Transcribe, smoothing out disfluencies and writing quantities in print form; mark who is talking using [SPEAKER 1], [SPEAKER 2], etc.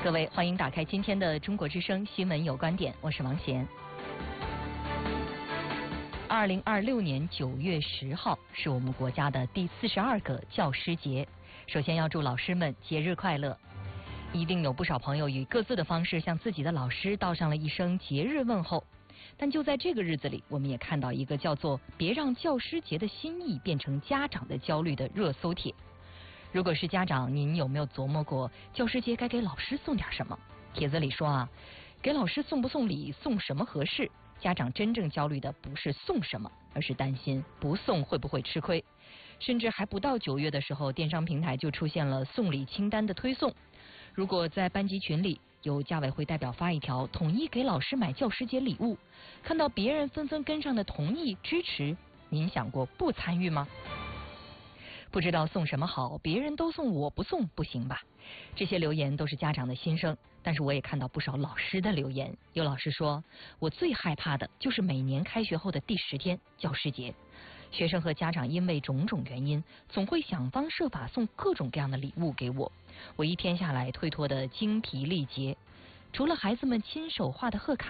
[SPEAKER 1] 各位，欢迎打开今天的中国之声新闻有观点，我是王贤。2026年9月10号是我们国家的第42个教师节，首先要祝老师们节日快乐。一定有不少朋友以各自的方式向自己的老师道上了一声节日问候，但就在这个日子里，我们也看到一个叫做“别让教师节的心意变成家长的焦虑”的热搜帖。如果是家长，您有没有琢磨过教师节该给老师送点什么？帖子里说给老师送不送礼，送什么合适？家长真正焦虑的不是送什么，而是担心不送会不会吃亏。甚至还不到9月的时候，电商平台就出现了送礼清单的推送。如果在班级群里有家委会代表发一条统一给老师买教师节礼物，看到别人纷纷跟上的同意支持，您想过不参与吗？不知道送什么好，别人都送我不送不行吧？这些留言都是家长的心声，但是我也看到不少老师的留言。有老师说，我最害怕的就是每年开学后的第10天教师节，学生和家长因为种种原因，总会想方设法送各种各样的礼物给我，我一天下来推脱的精疲力竭。除了孩子们亲手画的贺卡，